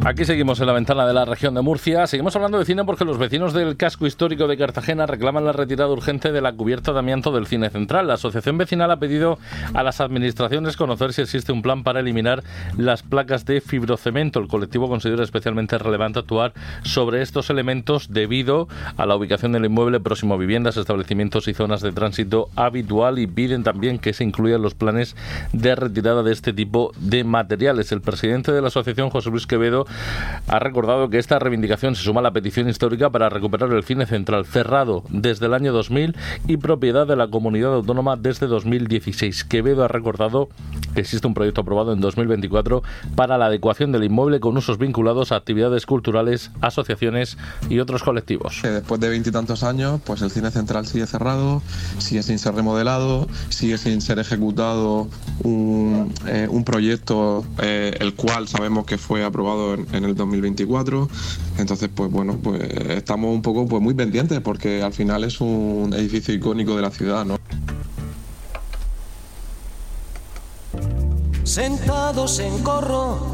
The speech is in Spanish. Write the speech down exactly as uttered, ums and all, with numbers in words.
Aquí seguimos en la ventana de la región de Murcia. Seguimos hablando de cine porque los vecinos del casco histórico de Cartagena reclaman la retirada urgente de la cubierta de amianto del cine central. La asociación vecinal ha pedido a las administraciones conocer si existe un plan para eliminar las placas de fibrocemento. El colectivo considera especialmente relevante actuar sobre estos elementos debido a la ubicación del inmueble próximo a viviendas, establecimientos y zonas de tránsito habitual, y piden también que se incluyan los planes de retirada de este tipo de materiales. El presidente de la asociación, José Luis Quevedo, ha recordado que esta reivindicación se suma a la petición histórica para recuperar el cine central, cerrado desde el año dos mil y propiedad de la comunidad autónoma desde dos mil dieciséis. Quevedo ha recordado que existe un proyecto aprobado en dos mil veinticuatro para la adecuación del inmueble con usos vinculados a actividades culturales, asociaciones y otros colectivos. Después de veintitantos años, pues el cine central sigue cerrado, sigue sin ser remodelado, sigue sin ser ejecutado un, eh, un proyecto eh, el cual sabemos que fue aprobado en, en el dos mil veinticuatro. Entonces, pues bueno, pues estamos un poco pues muy pendientes porque al final es un edificio icónico de la ciudad, ¿no? Sentados en corro